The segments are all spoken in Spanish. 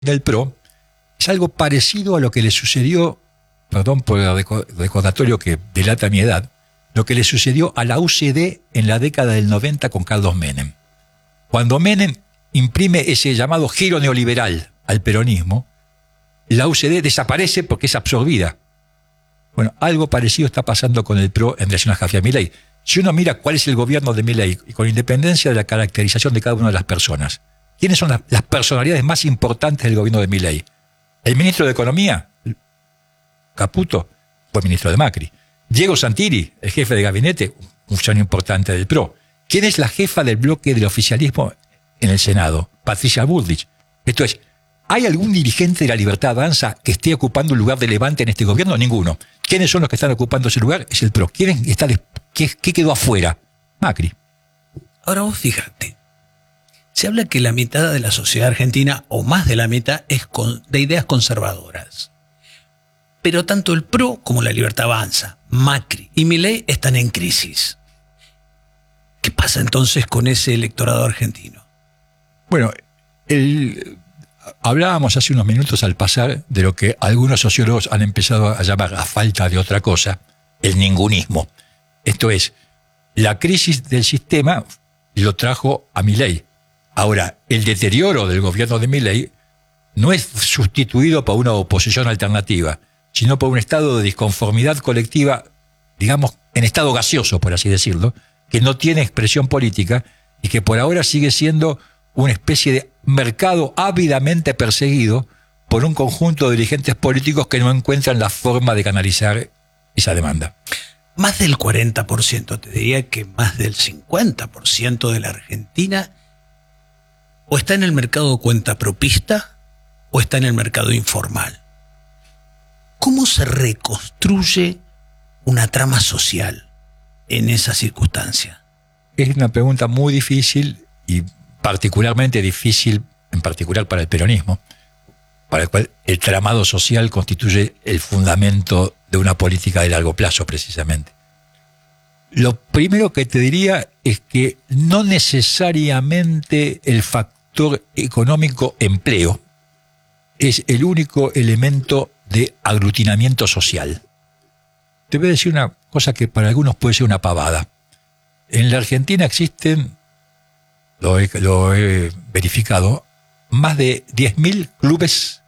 del PRO es algo parecido a lo que le sucedió, perdón por el recordatorio que delata mi edad, lo que le sucedió a la UCD en la década del 90 con Carlos Menem. Cuando Menem imprime ese llamado giro neoliberal al peronismo, la UCD desaparece porque es absorbida. Bueno, algo parecido está pasando con el PRO en relación a Javier Milei. Si uno mira cuál es el gobierno de Milei, y con independencia de la caracterización de cada una de las personas, ¿quiénes son las personalidades más importantes del gobierno de Milei? El ministro de Economía, Caputo, fue ministro de Macri. Diego Santilli, el jefe de gabinete, un funcionario importante del PRO. ¿Quién es la jefa del bloque del oficialismo en el Senado? Patricia Bullrich. Esto es, ¿hay algún dirigente de la Libertad Avanza que esté ocupando un lugar relevante en este gobierno? Ninguno. ¿Quiénes son los que están ocupando ese lugar? Es el PRO. ¿Qué quedó afuera? Macri. Ahora vos fíjate, se habla que la mitad de la sociedad argentina, o más de la mitad, es de ideas conservadoras. Pero tanto el PRO como la Libertad Avanza, Macri y Milei están en crisis. ¿Qué pasa entonces con ese electorado argentino? Bueno, hablábamos hace unos minutos al pasar de lo que algunos sociólogos han empezado a llamar, a falta de otra cosa, el ningunismo. Esto es, la crisis del sistema lo trajo a Milei. Ahora, el deterioro del gobierno de Milei no es sustituido por una oposición alternativa, sino por un estado de disconformidad colectiva, digamos, en estado gaseoso, por así decirlo, que no tiene expresión política y que por ahora sigue siendo una especie de mercado ávidamente perseguido por un conjunto de dirigentes políticos que no encuentran la forma de canalizar esa demanda. Más del 40%, te diría que más del 50% de la Argentina o está en el mercado cuentapropista o está en el mercado informal. ¿Cómo se reconstruye una trama social en esa circunstancia? Es una pregunta muy difícil y particularmente difícil, en particular para el peronismo, para el cual el tramado social constituye el fundamento de una política de largo plazo, precisamente. Lo primero que te diría es que no necesariamente el factor económico empleo es el único elemento de aglutinamiento social. Te voy a decir una cosa que para algunos puede ser una pavada. En la Argentina existen, lo he verificado, más de 10.000 clubes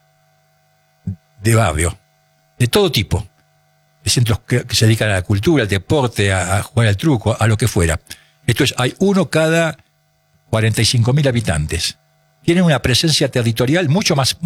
de barrio, de todo tipo, de centros que se dedican a la cultura, al deporte, a jugar al truco, a lo que fuera. Esto es, hay uno cada 45.000 habitantes. Tienen una presencia territorial mucho más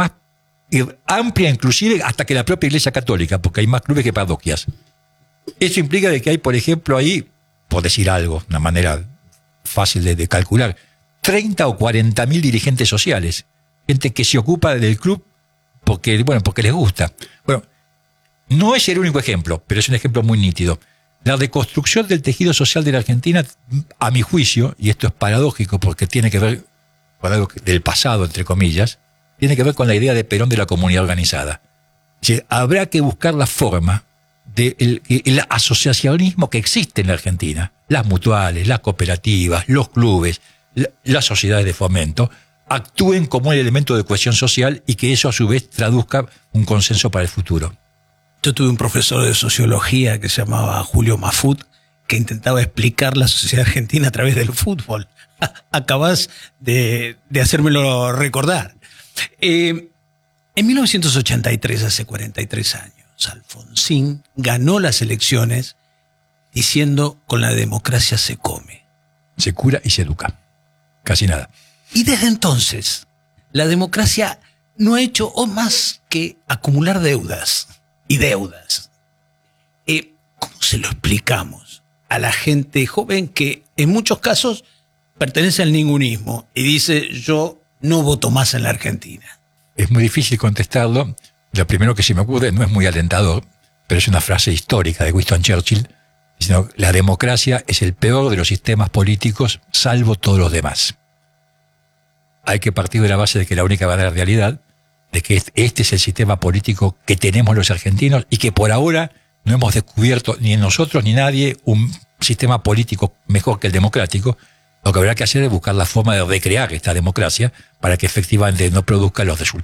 amplia, inclusive hasta que la propia Iglesia Católica, porque hay más clubes que parroquias. Eso implica de que hay, por ejemplo, ahí, por decir algo, una manera fácil de calcular, 30 o 40.000 dirigentes sociales, gente que se ocupa del club porque les gusta. Bueno, no es el único ejemplo, pero es un ejemplo muy nítido. La reconstrucción del tejido social de la Argentina, a mi juicio, y esto es paradójico porque tiene que ver con algo del pasado, entre comillas, tiene que ver con la idea de Perón de la comunidad organizada. Es decir, habrá que buscar la forma del asociacionismo que existe en la Argentina, las mutuales, las cooperativas, los clubes, las sociedades de fomento, actúen como un elemento de cohesión social y que eso a su vez traduzca un consenso para el futuro. Yo tuve un profesor de sociología que se llamaba Julio Mafut, que intentaba explicar la sociedad argentina a través del fútbol. Acabás de hacérmelo recordar. En 1983, hace 43 años, Alfonsín ganó las elecciones diciendo: con la democracia se come. Se cura y se educa. Casi nada. Y desde entonces, la democracia no ha hecho más que acumular deudas y deudas. ¿Cómo se lo explicamos a la gente joven que en muchos casos pertenece al ningunismo y dice: yo no voto más en la Argentina? Es muy difícil contestarlo. Lo primero que se me ocurre no es muy alentador, pero es una frase histórica de Winston Churchill, diciendo: la democracia es el peor de los sistemas políticos, salvo todos los demás. Hay que partir de la base de que la única verdadera realidad, de que este es el sistema político que tenemos los argentinos y que por ahora no hemos descubierto ni en nosotros ni nadie un sistema político mejor que el democrático. Lo que habrá que hacer es buscar la forma de recrear esta democracia para que efectivamente no produzca los resultados